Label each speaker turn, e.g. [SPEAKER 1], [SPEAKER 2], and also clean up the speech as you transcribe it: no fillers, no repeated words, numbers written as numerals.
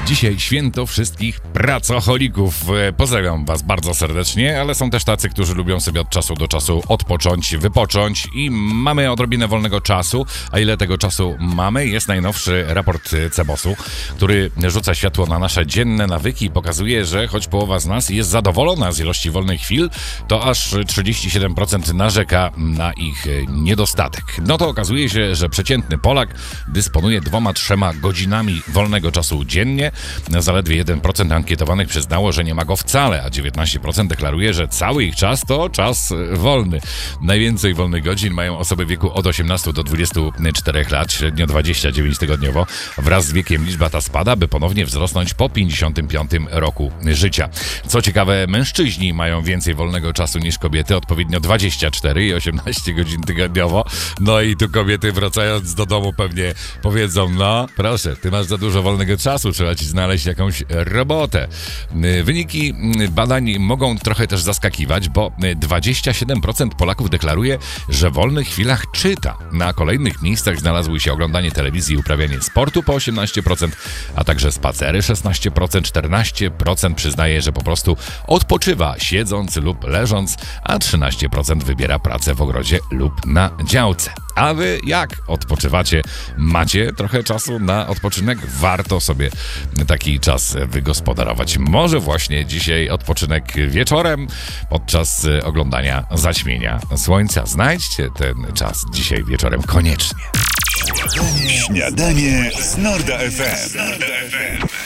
[SPEAKER 1] Dzisiaj święto wszystkich pracocholików. Pozdrawiam was bardzo serdecznie, ale są też tacy, którzy lubią sobie od czasu do czasu odpocząć, wypocząć i mamy odrobinę wolnego czasu. A ile tego czasu mamy? Jest najnowszy raport CBOS-u, który rzuca światło na nasze dzienne nawyki i pokazuje, że choć połowa z nas jest zadowolona z ilości wolnych chwil, to aż 37% narzeka na ich niedostatek. No to okazuje się, że przeciętny Polak dysponuje 2-3 godzinami wolnego czasu dziennie. Zaledwie 1% ankietowanych przyznało, że nie ma go wcale, a 19% deklaruje, że cały ich czas to czas wolny. Najwięcej wolnych godzin mają osoby w wieku od 18 do 24 lat, średnio 29 tygodniowo. Wraz z wiekiem liczba ta spada, by ponownie wzrosnąć po 55 roku życia. Co ciekawe, mężczyźni mają więcej wolnego czasu niż kobiety, odpowiednio 24 i 18 godzin tygodniowo. No i tu kobiety, wracając do domu, pewnie powiedzą: no proszę, ty masz za dużo wolnego czasu, trzeba ci znaleźć jakąś robotę. Wyniki badań mogą trochę też zaskakiwać, bo 27% Polaków deklaruje, że w wolnych chwilach czyta. Na kolejnych miejscach znalazły się oglądanie telewizji i uprawianie sportu po 18%, a także spacery 16%, 14% przyznaje, że po prostu odpoczywa siedząc lub leżąc, a 13% wybiera pracę w ogrodzie lub na działce. A wy jak odpoczywacie? Macie trochę czasu na odpoczynek? Warto sobie taki czas wygospodarować. Może właśnie dzisiaj odpoczynek wieczorem podczas oglądania zaćmienia słońca. Znajdźcie ten czas dzisiaj wieczorem koniecznie.
[SPEAKER 2] Śniadanie z Norda FM.